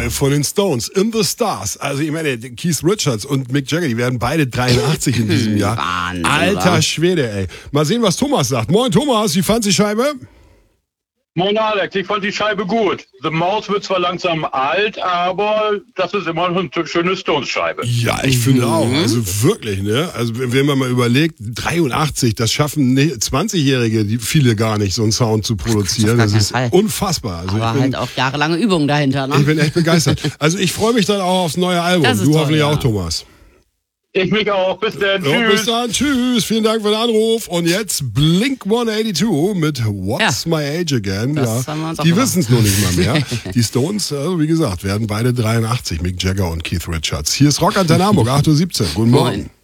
von den Stones, In the Stars. Also ich meine, Keith Richards und Mick Jagger, die werden beide 83 in diesem Jahr. Wahnsinn, Alter oder? Schwede, ey. Mal sehen, was Thomas sagt. Moin Thomas, wie fandst du die Scheibe? Moin Alex, ich fand die Scheibe gut. The Maus wird zwar langsam alt, aber das ist immer noch eine schöne Stones-Scheibe. Ja, ich finde auch. Also wirklich, ne? Also wenn man mal überlegt, 83, das schaffen 20-Jährige, die viele gar nicht, so einen Sound zu produzieren. Das ist unfassbar. Also Aber halt auch jahrelange Übung dahinter, ne? Ich bin echt begeistert. Also ich freue mich dann auch aufs neue Album. Das ist Du toll, hoffentlich ja. auch, Thomas. Ich mich auch. Bis dann. Ja, Tschüss. bis dann. Tschüss. Vielen Dank für den Anruf. Und jetzt Blink 182 mit What's My Age Again. Das haben wir uns auch Die gedacht. wissen es noch nicht mal mehr. Die Stones, also wie gesagt, werden beide 83. Mick Jagger und Keith Richards. Hier ist Rock Antenne Hamburg, 8:17 Uhr. Guten Morgen. Moin.